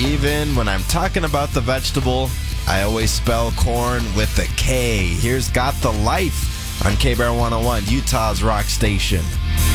Even when I'm talking about the vegetable, I always spell corn with a K. Here's Got the Life on KBR 101, Utah's rock station.